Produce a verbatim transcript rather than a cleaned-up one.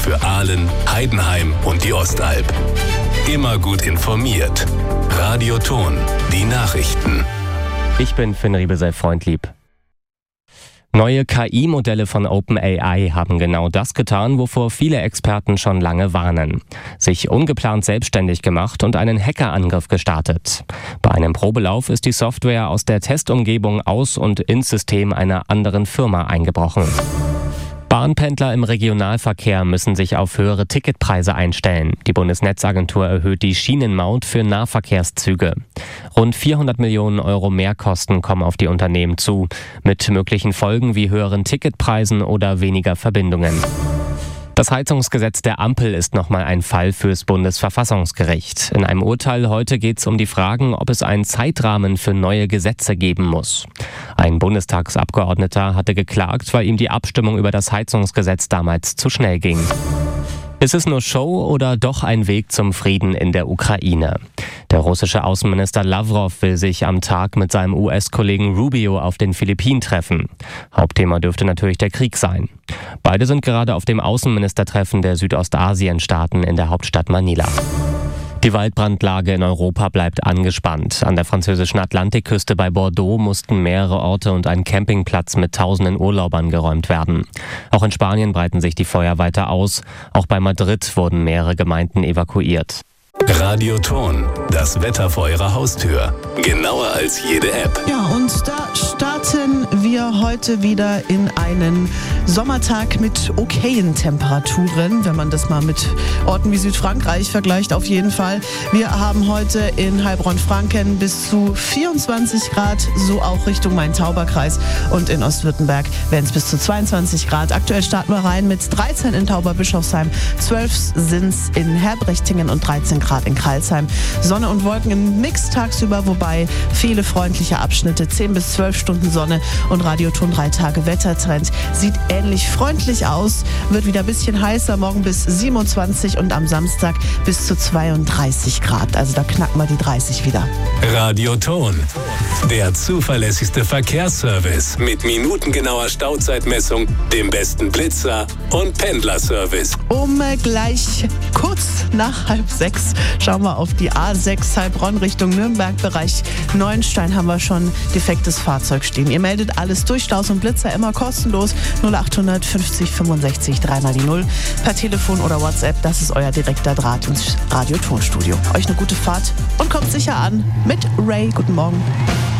Für Aalen, Heidenheim und die Ostalb. Immer gut informiert. Radio Thon, die Nachrichten. Ich bin Finn Riebesell-Freundlieb. Neue K I-Modelle von OpenAI haben genau das getan, wovor viele Experten schon lange warnen. Sich ungeplant selbstständig gemacht und einen Hackerangriff gestartet. Bei einem Probelauf ist die Software aus der Testumgebung aus und ins System einer anderen Firma eingebrochen. Bahnpendler im Regionalverkehr müssen sich auf höhere Ticketpreise einstellen. Die Bundesnetzagentur erhöht die Schienenmaut für Nahverkehrszüge. Rund vierhundert Millionen Euro Mehrkosten kommen auf die Unternehmen zu, mit möglichen Folgen wie höheren Ticketpreisen oder weniger Verbindungen. Das Heizungsgesetz der Ampel ist nochmal ein Fall fürs Bundesverfassungsgericht. In einem Urteil heute geht es um die Fragen, ob es einen Zeitrahmen für neue Gesetze geben muss. Ein Bundestagsabgeordneter hatte geklagt, weil ihm die Abstimmung über das Heizungsgesetz damals zu schnell ging. Ist es nur Show oder doch ein Weg zum Frieden in der Ukraine? Der russische Außenminister Lavrov will sich am Tag mit seinem U S-Kollegen Rubio auf den Philippinen treffen. Hauptthema dürfte natürlich der Krieg sein. Beide sind gerade auf dem Außenministertreffen der Südostasien-Staaten in der Hauptstadt Manila. Die Waldbrandlage in Europa bleibt angespannt. An der französischen Atlantikküste bei Bordeaux mussten mehrere Orte und ein Campingplatz mit tausenden Urlaubern geräumt werden. Auch in Spanien breiten sich die Feuer weiter aus. Auch bei Madrid wurden mehrere Gemeinden evakuiert. Radio Thon, das Wetter vor Ihrer Haustür. Genauer als jede App. Ja, und da starten wir heute wieder in einen Sommertag mit okayen Temperaturen, wenn man das mal mit Orten wie Südfrankreich vergleicht, auf jeden Fall. Wir haben heute in Heilbronn-Franken bis zu vierundzwanzig Grad, so auch Richtung Main-Tauber-Kreis, und in Ostwürttemberg werden es bis zu zweiundzwanzig Grad. Aktuell starten wir rein mit dreizehn in Tauberbischofsheim, zwölf sind es in Herbrechtingen und dreizehn Grad in Crailsheim. Sonne und Wolken im Mix tagsüber, wobei viele freundliche Abschnitte, zehn bis zwölf Stunden Sonne, und Radio Thon drei Tage Wettertrend sieht ähnlich freundlich aus, wird wieder ein bisschen heißer, morgen bis siebenundzwanzig und am Samstag bis zu zweiunddreißig Grad. Also da knacken wir die dreißig wieder. Radio Thon, der zuverlässigste Verkehrsservice mit minutengenauer Stauzeitmessung, dem besten Blitzer und Pendlerservice. Um äh, gleich kurz nach halb sechs schauen wir auf die A sechs Heilbronn Richtung Nürnberg, Bereich Neuenstein haben wir schon defektes Fahrzeug stehen. Ihr meldet alles durch, Staus und Blitzer immer kostenlos, null acht fünfzig fünfundsechzig drei mal die null, per Telefon oder WhatsApp, das ist euer direkter Draht ins Radio Thon Studio. Euch eine gute Fahrt und kommt sicher an mit Ray. Guten Morgen.